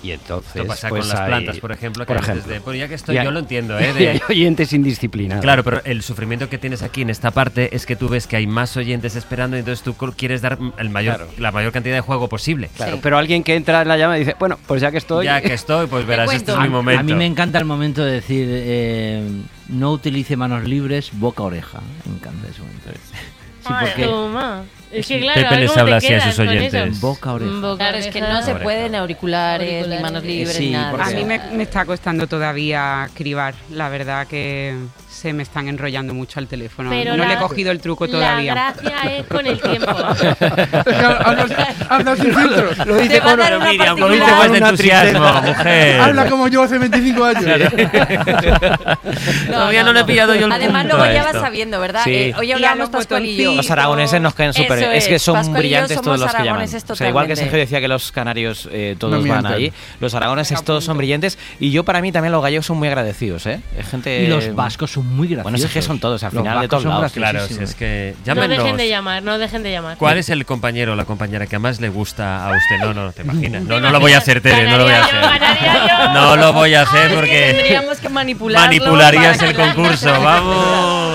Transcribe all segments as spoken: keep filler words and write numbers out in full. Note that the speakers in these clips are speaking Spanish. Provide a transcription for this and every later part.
Y entonces, Esto pasa pues con las hay, plantas, por ejemplo, que por antes ejemplo. de, pues ya que estoy, Ya. yo lo entiendo, ¿eh? Y De, hay oyentes indisciplinados. claro, pero el sufrimiento que tienes aquí en esta parte es que tú ves que hay más oyentes esperando y entonces tú quieres dar el mayor, Claro. la mayor cantidad de juego posible. Claro, Sí. pero alguien que entra en la llamada y dice, bueno, pues ya que estoy... Ya que estoy, pues verás, este cuento. es mi A- momento. A mí me encanta el momento de decir, eh, no utilice manos libres, boca-oreja. Me encanta ese momento. Sí, porque Toma. Es que claro, Pepe a ver les cómo habla te así a quedas sus con oyentes. eso. boca-oreja. Boca, Claro, es que oreja. no se Oreja. pueden auriculares, ni Auriculares. manos libres, Sí, ni nada. porque- A mí me, me está costando todavía cribar, la verdad que se me están enrollando mucho al teléfono. Pero no la- le he cogido el truco todavía. La gracia es con el tiempo. habla, habla sin filtros. Lo dice Te va a con, dar una Miriam, con un particular. poco de Una entusiasmo, mujer. Habla como yo hace veinticinco años. Todavía no le he pillado yo el Además, punto luego a ya vas esto. sabiendo, ¿verdad? Sí. Eh, hoy Y a hablábamos los Pascual y yo. botoncitos. Los aragoneses nos caen súper. Eso Es que es, son Pascual y yo brillantes somos todos los que llaman. aragoneses O sea, igual que totalmente. Sergio decía que los canarios eh, todos No van mientan. ahí, los aragoneses todos son brillantes. Y yo, para mí, también los gallegos son muy agradecidos, ¿eh? Es gente. Y los vascos son muy graciosos. Bueno, es que son todos, al Los final, de vascos todos son lados. Claro, si graciosísimos. es que No llámenos. dejen de llamar, no dejen de llamar. ¿Cuál es el compañero o la compañera que más le gusta a usted? No, no, no te imaginas. No, no lo voy a hacer, Tere, no lo voy a Ganaría yo, hacer. ganaría yo. No lo voy a hacer porque Tendríamos que manipularlo manipularías para el que la- concurso. Vamos.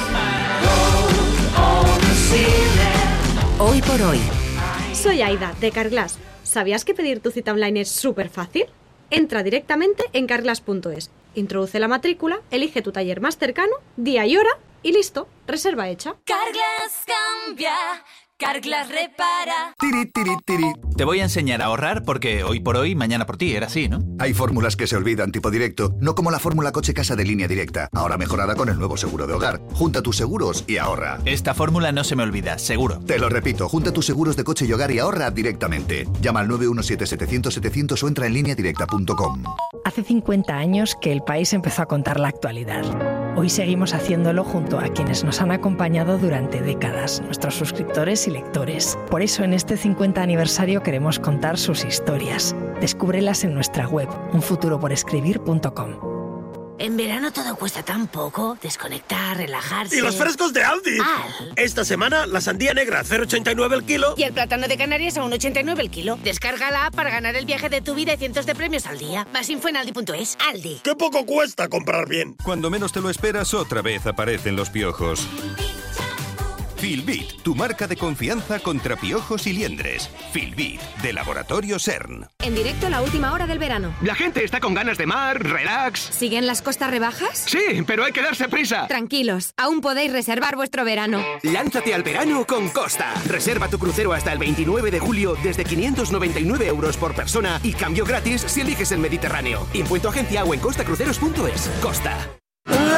Hoy por hoy. Soy Aida, de Carglass. ¿Sabías que pedir tu cita online es súper fácil? Entra directamente en carglass punto es, introduce la matrícula, elige tu taller más cercano, día y hora y listo, reserva hecha. Carglass cambia, Carglass repara. Tiri, tiri, tiri. Te voy a enseñar a ahorrar porque hoy por hoy, mañana por ti, era así, ¿no? Hay fórmulas que se olvidan tipo directo, no como la fórmula coche-casa de Línea Directa, ahora mejorada con el nuevo seguro de hogar. Junta tus seguros y ahorra. Esta fórmula no se me olvida, seguro. Te lo repito, junta tus seguros de coche y hogar y ahorra directamente. Llama al nueve uno siete, setecientos, setecientos o entra en línea directa punto com. Hace cincuenta años que El País empezó a contar la actualidad. Hoy seguimos haciéndolo junto a quienes nos han acompañado durante décadas, nuestros suscriptores y lectores. Por eso en este cincuenta aniversario queremos contar sus historias. Descúbrelas en nuestra web, un futuro por escribir punto com. En verano todo cuesta tan poco. Desconectar, relajarse. ¡Y los frescos de Aldi! Al. Esta semana, la sandía negra a cero coma ochenta y nueve el kilo. Y el plátano de Canarias a uno coma ochenta y nueve el kilo. Descarga la app para ganar el viaje de tu vida y cientos de premios al día. Más info en aldi punto es. Aldi. ¡Qué poco cuesta comprar bien! Cuando menos te lo esperas, otra vez aparecen los piojos. Filbit, tu marca de confianza contra piojos y liendres. Filbit, de Laboratorio CERN. En directo la última hora del verano. La gente está con ganas de mar, relax. ¿Siguen las costas rebajas? Sí, pero hay que darse prisa. Tranquilos, aún podéis reservar vuestro verano. Lánzate al verano con Costa. Reserva tu crucero hasta el veintinueve de julio desde quinientos noventa y nueve euros por persona y cambio gratis si eliges el Mediterráneo. Impuesto agencia o en costacruceros punto es. Costa.